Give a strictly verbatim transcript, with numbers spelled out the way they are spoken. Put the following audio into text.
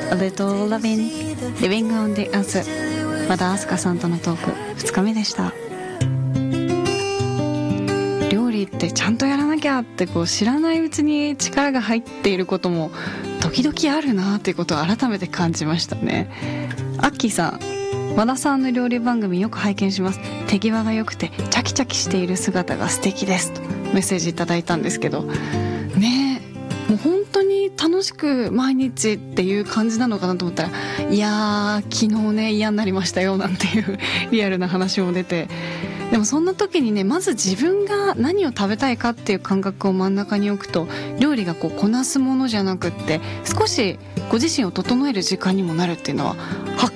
A Little Lovin' Living on the Earth 和田明日香さんとのトークふつかめでした。料理ってちゃんとやらなきゃってこう知らないうちに力が入っていることも時々あるなっていうことを改めて感じましたね。アッキーさん、和田さんの料理番組よく拝見します。手際が良くてチャキチャキしている姿が素敵ですとメッセージいただいたんですけどねえ、もう本当に楽しく毎日っていう感じなのかなと思ったら、いやー昨日ね嫌になりましたよなんていうリアルな話も出て、でもそんな時にね、まず自分が何を食べたいかっていう感覚を真ん中に置くと、料理がこうこなすものじゃなくって少しご自身を整える時間にもなるっていうのははっ